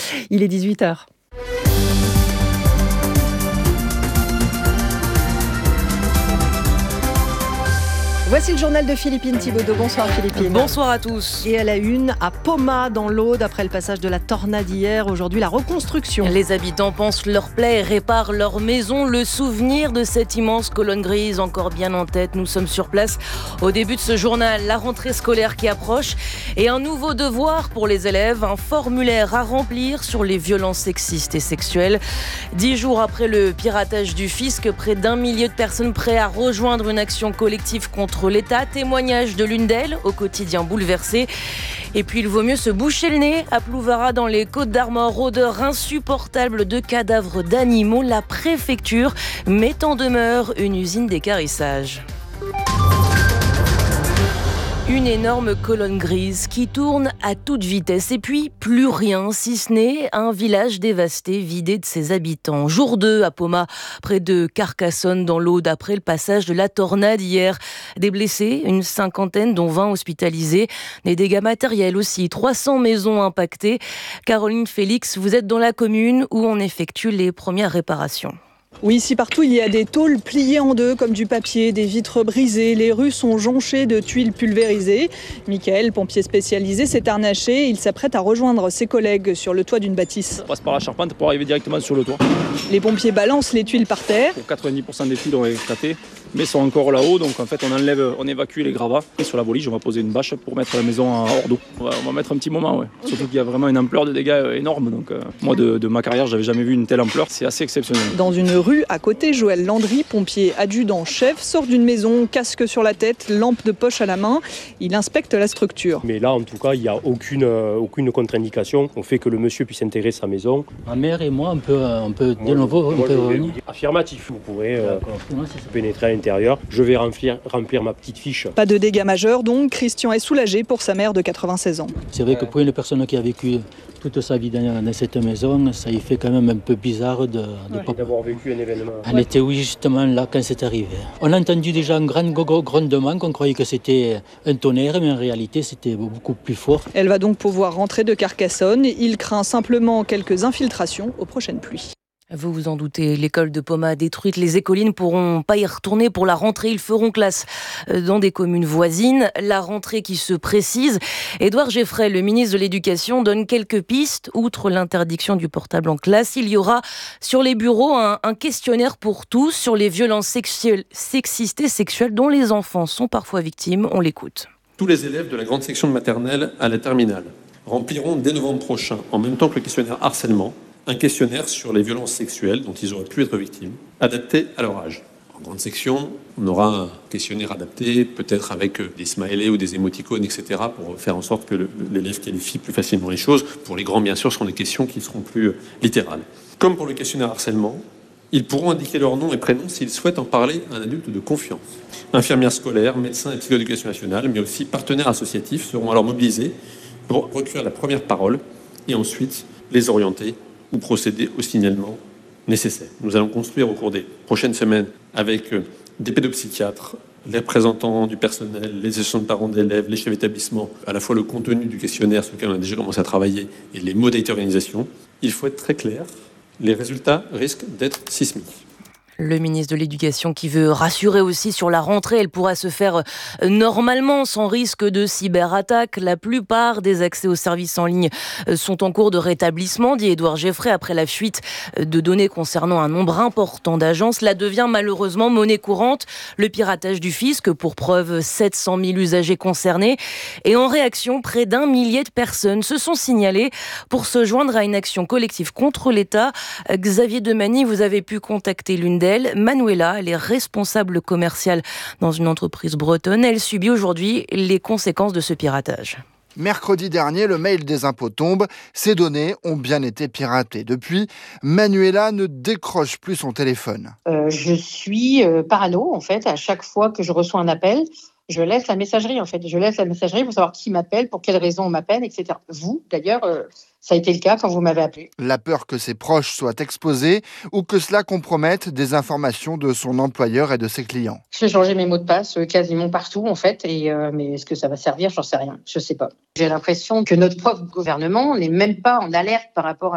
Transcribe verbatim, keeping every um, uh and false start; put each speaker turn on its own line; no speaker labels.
Il est dix-huit heures. Voici le journal de Philippine Thibaudeau. Bonsoir Philippine.
Bonsoir à tous.
Et à la une, à Poma dans l'Aude, après le passage de la tornade hier, aujourd'hui la reconstruction.
Les habitants pansent leurs plaies et réparent leur maison. Le souvenir de cette immense colonne grise encore bien en tête. Nous sommes sur place au début de ce journal. La rentrée scolaire qui approche et un nouveau devoir pour les élèves. Un formulaire à remplir sur les violences sexistes et sexuelles. Dix jours après le piratage du fisc, près d'un millier de personnes prêtes à rejoindre une action collective contre l'État. Témoignage de l'une d'elles au quotidien bouleversé. Et puis il vaut mieux se boucher le nez à Plouvara dans les Côtes-d'Armor. Odeur insupportable de cadavres d'animaux. La préfecture met en demeure une usine d'équarrissage. Une énorme colonne grise qui tourne à toute vitesse et puis plus rien, si ce n'est un village dévasté, vidé de ses habitants. Jour deux à Poma, près de Carcassonne dans l'Aude, après le passage de la tornade hier. Des blessés, une cinquantaine dont vingt hospitalisés. Des dégâts matériels aussi, trois cents maisons impactées. Caroline Félix, vous êtes dans la commune où on effectue les premières réparations.
Oui, ici partout, il y a des tôles pliées en deux comme du papier, des vitres brisées. Les rues sont jonchées de tuiles pulvérisées. Michael, pompier spécialisé, s'est harnaché. Il s'apprête à rejoindre ses collègues sur le toit d'une bâtisse.
On passe par la charpente pour arriver directement sur le toit.
Les pompiers balancent les tuiles par terre.
Pour quatre-vingt-dix pour cent des tuiles ont éclaté, mais sont encore là-haut. Donc en fait, on enlève, on évacue les gravats. Et sur la volige, on va poser une bâche pour mettre la maison hors d'eau. On va, on va mettre un petit moment, ouais. Okay. Surtout qu'il y a vraiment une ampleur de dégâts énorme. Donc euh, moi, de, de ma carrière, j'avais jamais vu une telle ampleur. C'est assez exceptionnel.
Dans une rue à côté, Joël Landry, pompier adjudant-chef, sort d'une maison, casque sur la tête, lampe de poche à la main. Il inspecte la structure.
Mais là, en tout cas, il n'y a aucune, euh, aucune contre-indication. On fait que le monsieur puisse intégrer sa maison.
Ma mère et moi, on peut, on peut de nouveau on peut revenir.
Affirmatif, vous pourrez euh, pénétrer à l'intérieur. Je vais remplir, remplir ma petite fiche.
Pas de dégâts majeurs donc. Christian est soulagé pour sa mère de quatre-vingt-seize ans.
C'est vrai que pour une personne qui a vécu toute sa vie dans, dans cette maison, ça y fait quand même un peu bizarre de, de
ouais, pas... d'avoir vécu un événement.
Elle était oui justement là quand c'est arrivé. On a entendu déjà un grand grondement qu'on croyait que c'était un tonnerre, mais en réalité c'était beaucoup plus fort.
Elle va donc pouvoir rentrer de Carcassonne. Il craint simplement quelques infiltrations aux prochaines pluies.
Vous vous en doutez, l'école de Poma détruite, les écolines ne pourront pas y retourner pour la rentrée. Ils feront classe dans des communes voisines. La rentrée qui se précise. Édouard Geffray, le ministre de l'Éducation, donne quelques pistes. Outre l'interdiction du portable en classe, il y aura sur les bureaux un, un questionnaire pour tous sur les violences sexuelles, sexistes et sexuelles dont les enfants sont parfois victimes. On l'écoute.
Tous les élèves de la grande section de maternelle à la terminale rempliront dès novembre prochain, en même temps que le questionnaire harcèlement, un questionnaire sur les violences sexuelles dont ils auraient pu être victimes, adapté à leur âge. En grande section, on aura un questionnaire adapté, peut-être avec des smileys ou des émoticônes, et cetera, pour faire en sorte que le, l'élève qualifie plus facilement les choses. Pour les grands, bien sûr, ce seront des questions qui seront plus littérales. Comme pour le questionnaire harcèlement, ils pourront indiquer leur nom et prénom s'ils souhaitent en parler à un adulte de confiance. Infirmières scolaires, médecins et psychologues d'éducation nationale, mais aussi partenaires associatifs seront alors mobilisés pour recueillir la première parole et ensuite les orienter ou procéder au signalement nécessaire. Nous allons construire au cours des prochaines semaines avec des pédopsychiatres, les représentants du personnel, les associations de parents d'élèves, les chefs d'établissement, à la fois le contenu du questionnaire sur lequel on a déjà commencé à travailler et les modalités d'organisation. Il faut être très clair, les résultats risquent d'être sismiques.
Le ministre de l'Éducation qui veut rassurer aussi sur la rentrée. Elle pourra se faire normalement sans risque de cyberattaque. La plupart des accès aux services en ligne sont en cours de rétablissement, dit Édouard Geffray, après la fuite de données concernant un nombre important d'agences. Cela devient malheureusement monnaie courante. Le piratage du fisc, pour preuve sept cent mille usagers concernés. Et en réaction, près d'un millier de personnes se sont signalées pour se joindre à une action collective contre l'État. Xavier Demany, vous avez pu contacter l'une d'elles. Manuela, elle est responsable commerciale dans une entreprise bretonne. Elle subit aujourd'hui les conséquences de ce piratage.
Mercredi dernier, le mail des impôts tombe. Ces données ont bien été piratées. Depuis, Manuela ne décroche plus son téléphone.
Euh, je suis euh, parano, en fait. À chaque fois que je reçois un appel, je laisse la messagerie, en fait. Je laisse la messagerie pour savoir qui m'appelle, pour quelles raisons on m'appelle, et cetera. Vous, d'ailleurs, euh, ça a été le cas quand vous m'avez appelé.
La peur que ses proches soient exposés ou que cela compromette des informations de son employeur et de ses clients.
J'ai changé mes mots de passe quasiment partout, en fait. Et, euh, mais est-ce que ça va servir ? J'en sais rien. Je sais pas. J'ai l'impression que notre propre gouvernement n'est même pas en alerte par rapport à